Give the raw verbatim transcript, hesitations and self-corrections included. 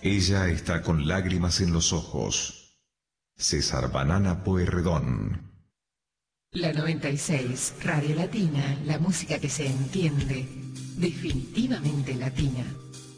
Ella está con lágrimas en los ojos. César Banana Pueyrredón. La noventa y seis, Radio Latina, la música que se entiende, definitivamente latina.